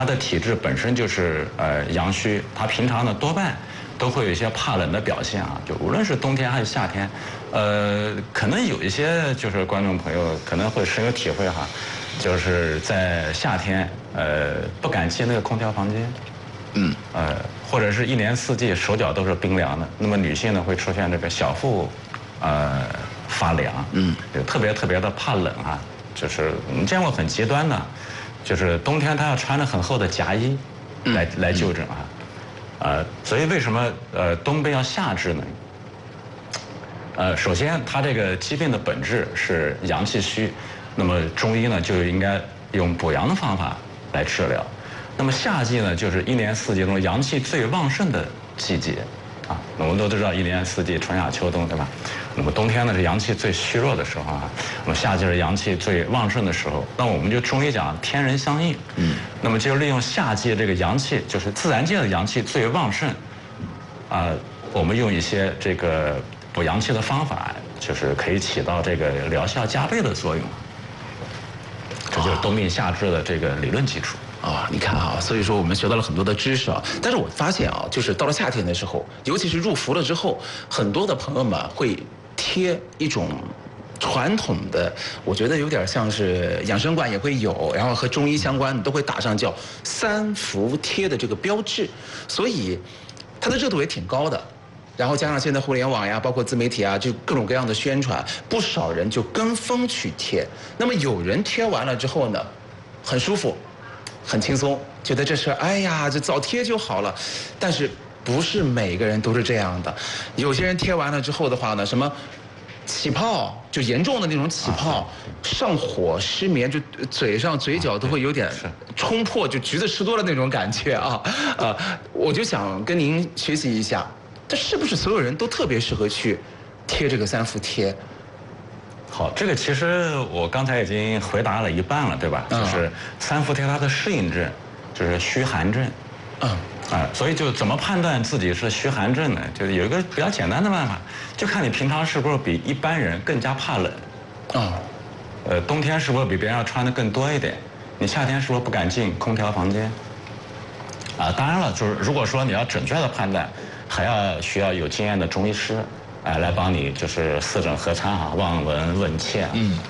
他的体质本身就是阳虚，他平常呢多半都会有一些怕冷的表现啊，就无论是冬天还是夏天，可能有一些就是观众朋友可能会深有体会哈，就是在夏天不敢进那个空调房间，或者是一年四季手脚都是冰凉的，那么女性呢会出现这个小腹发凉，就特别的怕冷啊，就是我们见过很极端的。就是冬天他要穿着很厚的夹衣来就诊啊，所以为什么冬病要夏治呢？首先它这个疾病的本质是阳气虚，那么中医呢就应该用补阳的方法来治疗。那么夏季呢就是一年四季中阳气最旺盛的季节啊，我们都知道一年四季春夏秋冬对吧？那么冬天呢是阳气最虚弱的时候啊，那么夏季是阳气最旺盛的时候。那我们就中医讲天人相应，那么就利用夏季这个阳气，就是自然界的阳气最旺盛，我们用一些这个补阳气的方法，就是可以起到这个疗效加倍的作用。这就是冬病夏治的这个理论基础。 你看啊，所以说我们学到了很多的知识啊。但是我发现啊，就是到了夏天的时候，尤其是入伏了之后，很多的朋友们会贴一种传统的，我觉得有点像是养生馆也会有，然后和中医相关的都会打上叫三伏贴的这个标志，所以它的热度也挺高的。然后加上现在互联网呀，包括自媒体啊，就各种各样的宣传，不少人就跟风去贴。那么有人贴完了之后呢，很舒服，很轻松，觉得这事哎呀，就早贴就好了。但是不是每个人都是这样的，有些人贴完了之后的话呢，什么起泡，就严重的那种起泡，上火、失眠，就嘴上嘴角都会有点冲破，就橘子吃多了那种感觉啊。我就想跟您学习一下，这是不是所有人都特别适合去贴这个三伏贴？ 好，这个其实我刚才已经回答了一半了，对吧？就是三伏贴它的适应症就是虚寒症，所以就怎么判断自己是虚寒症呢？就是有一个比较简单的办法，就看你平常是不是比一般人更加怕冷，冬天是不是比别人要穿的更多一点？你夏天是不是不敢进空调房间？当然了，就是如果说你要准确的判断，还需要有经验的中医师。来帮你就是四诊合参哈，望闻问切。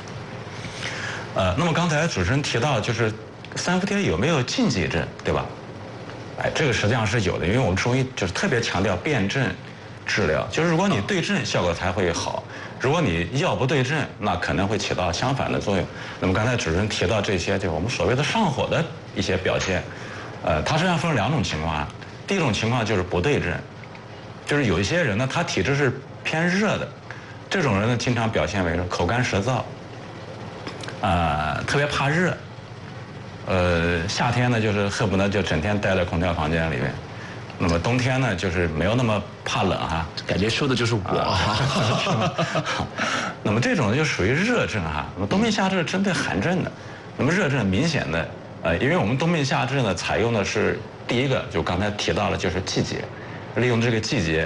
那么刚才主持人提到，就是三伏贴有没有禁忌症，对吧？这个实际上是有的，因为我们中医就是特别强调辨证治疗，就是如果你对症，效果才会好；如果你药不对症，那可能会起到相反的作用。那么刚才主持人提到这些，就是我们所谓的上火的一些表现，它实际上分两种情况。第一种情况就是不对症，就是有一些人呢，他体质是偏热的，这种人呢，经常表现为口干舌燥，特别怕热，夏天呢就是恨不得就整天待在空调房间里面，那么冬天呢就是没有那么怕冷哈， 感觉说的就是我。 那么这种就属于热症哈，那么冬病夏治针对寒症的，那么热症明显的，因为我们冬病夏治呢采用的是第一个，就刚才提到了就是季节，利用这个季节。